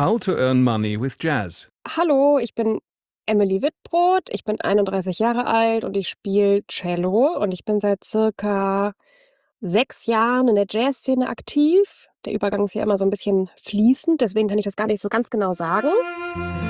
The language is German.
How to Earn Money with Jazz. Hallo, ich bin Emily Wittbrod, ich bin 31 Jahre alt und ich spiele Cello und ich bin seit circa 6 Jahren in der Jazzszene aktiv. Der Übergang ist ja immer so ein bisschen fließend, deswegen kann ich das gar nicht so ganz genau sagen.